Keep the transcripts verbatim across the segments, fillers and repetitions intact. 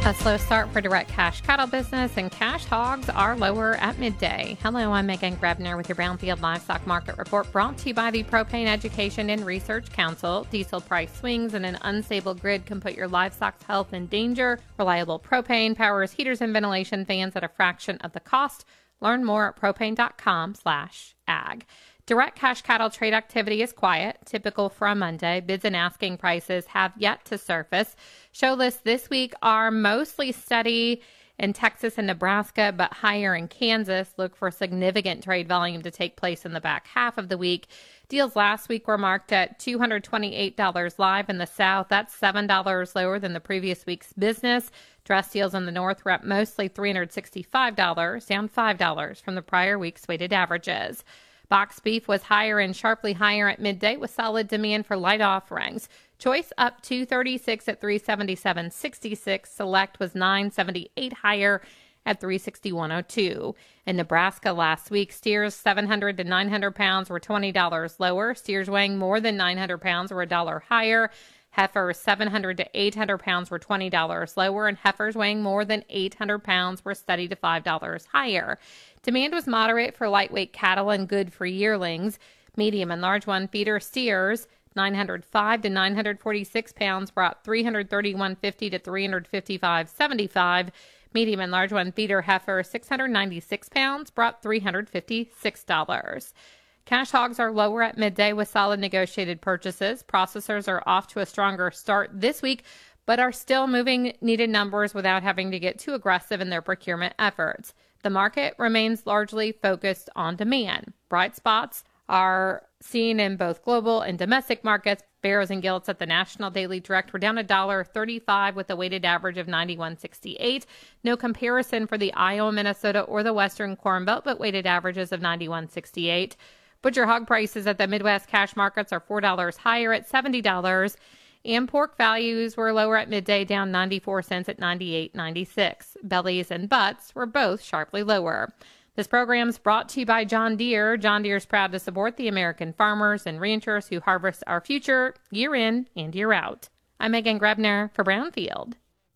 A slow start for direct cash cattle business, and cash hogs are lower at midday. Hello, I'm Megan Grebner with your Brownfield Livestock Market Report, brought to you by the Propane Education and Research Council. Diesel price swings and an unstable grid can put your livestock's health in danger. Reliable propane powers heaters and ventilation fans at a fraction of the cost. Learn more at propane.com slash ag. Direct cash cattle trade activity is quiet, typical for a Monday. Bids and asking prices have yet to surface. Show lists this week are mostly steady in Texas and Nebraska, but higher in Kansas. Look for significant trade volume to take place in the back half of the week. Deals last week were marked at two hundred twenty-eight dollars live in the South. That's seven dollars lower than the previous week's business. Dress deals in the North were up mostly three hundred sixty-five dollars, down five dollars from the prior week's weighted averages. Boxed beef was higher and sharply higher at midday with solid demand for light offerings. Choice up two thirty-six at three seventy-seven sixty-six. Select was nine seventy-eight higher at three sixty-one oh two. In Nebraska last week, steers seven hundred to nine hundred pounds were twenty dollars lower. Steers weighing more than nine hundred pounds were a dollar higher. Heifers seven hundred to eight hundred pounds were twenty dollars lower, and heifers weighing more than eight hundred pounds were steady to five dollars higher. Demand was moderate for lightweight cattle and good for yearlings. Medium and large one feeder steers nine hundred five to nine hundred forty-six pounds brought three hundred thirty-one fifty to three hundred fifty-five seventy-five. Medium and large one feeder heifer six hundred ninety-six pounds brought three hundred fifty-six dollars. Cash hogs are lower at midday with solid negotiated purchases. Processors are off to a stronger start this week, but are still moving needed numbers without having to get too aggressive in their procurement efforts. The market remains largely focused on demand. Bright spots are seen in both global and domestic markets. Barrows and Gilts at the National Daily Direct were down one dollar thirty-five with a weighted average of ninety-one sixty-eight. No comparison for the Iowa, Minnesota, or the Western Corn Belt, but weighted averages of ninety-one sixty-eight. Butcher hog prices at the Midwest cash markets are four dollars higher at seventy dollars. And pork values were lower at midday, down ninety-four cents at ninety-eight ninety-six. Bellies and butts were both sharply lower. This program is brought to you by John Deere. John Deere is proud to support the American farmers and ranchers who harvest our future year in and year out. I'm Megan Grebner for Brownfield.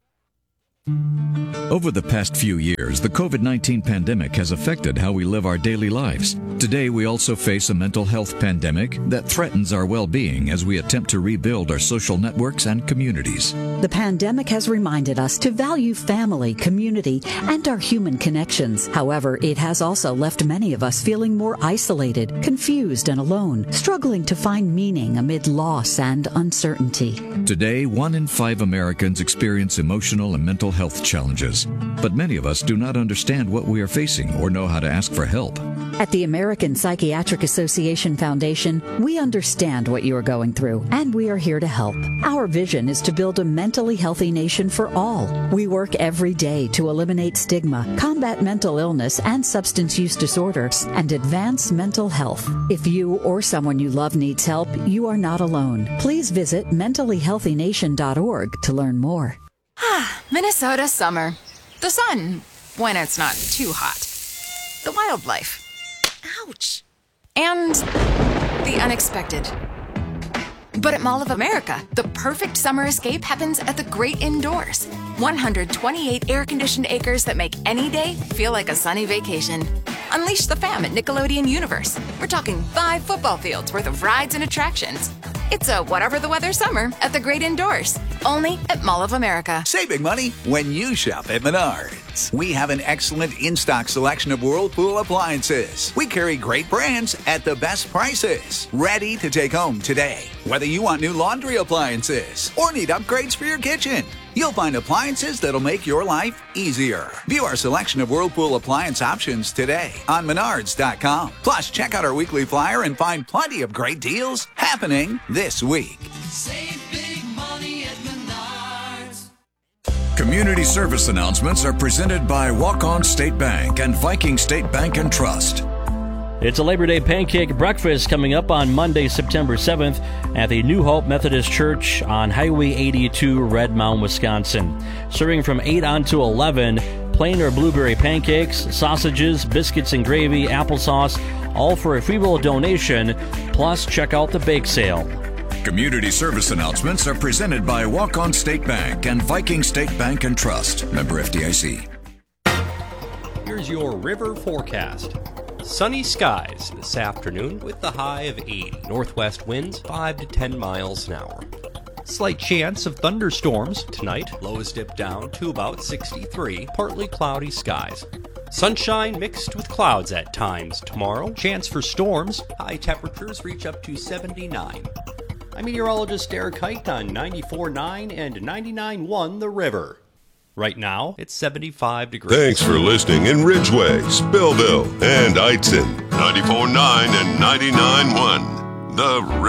Over the past few years, the covid nineteen pandemic has affected how we live our daily lives. Today, we also face a mental health pandemic that threatens our well-being as we attempt to rebuild our social networks and communities. The pandemic has reminded us to value family, community, and our human connections. However, it has also left many of us feeling more isolated, confused, and alone, struggling to find meaning amid loss and uncertainty. Today, one in five Americans experience emotional and mental health challenges, but many of us do not understand what we are facing or know how to ask for help. At the American Psychiatric Association Foundation, we understand what you are going through, and we are here to help. Our vision is to build a mentally healthy nation for all. We work every day to eliminate stigma, combat mental illness and substance use disorders, and advance mental health. If you or someone you love needs help, you are not alone. Please visit mentally healthy nation dot org to learn more. Ah, Minnesota summer. The sun, when it's not too hot. The wildlife. Ouch. And the unexpected. But at Mall of America, the perfect summer escape happens at the great indoors. one hundred twenty-eight air-conditioned acres that make any day feel like a sunny vacation. Unleash the fam at Nickelodeon Universe. We're talking five football fields worth of rides and attractions. It's a whatever the weather summer at the great indoors. Only at Mall of America. Saving money when you shop at Menards. We have an excellent in-stock selection of Whirlpool appliances. We carry great brands at the best prices. Ready to take home today. Whether you want new laundry appliances or need upgrades for your kitchen, you'll find appliances that'll make your life easier. View our selection of Whirlpool appliance options today on Menards dot com. Plus, check out our weekly flyer and find plenty of great deals happening this week. Save big money at Menards. Community service announcements are presented by Walk-On State Bank and Viking State Bank and Trust. It's a Labor Day pancake breakfast coming up on Monday, September seventh at the New Hope Methodist Church on Highway eighty-two, Red Mound, Wisconsin. Serving from eight on to eleven, plain or blueberry pancakes, sausages, biscuits and gravy, applesauce, all for a free will donation. Plus, check out the bake sale. Community service announcements are presented by Walk-On State Bank and Viking State Bank and Trust. Member F D I C. Here's your river forecast. Sunny skies this afternoon with the high of eighty. Northwest winds five to ten miles an hour. Slight chance of thunderstorms tonight. Lows dip down to about sixty-three. Partly cloudy skies. Sunshine mixed with clouds at times tomorrow. Chance for storms. High temperatures reach up to seventy-nine. I'm meteorologist Derek Height on ninety-four point nine and ninety-nine point one The River. Right now, it's seventy-five degrees. Thanks for listening in Ridgeway, Spillville, and Eitzen. ninety-four point nine and ninety-nine point one The River.